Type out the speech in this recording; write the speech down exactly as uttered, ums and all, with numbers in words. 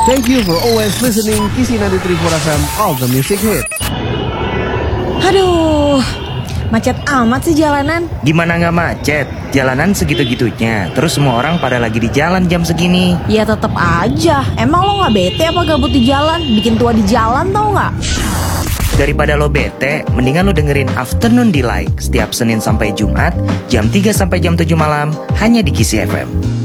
Thank you for always listening Kisi sembilan tiga empat F M, all the music hits. Aduh, macet amat sih jalanan. Gimana nggak macet? Jalanan segitu-gitunya. Terus semua orang pada lagi di jalan jam segini. Ya tetep aja. Emang lo nggak bete apa gabut di jalan? Bikin tua di jalan tau nggak? Daripada lo bete, mendingan lo dengerin Afternoon Delight setiap Senin sampai Jumat jam tiga sampai jam tujuh malam hanya di Kisi F M.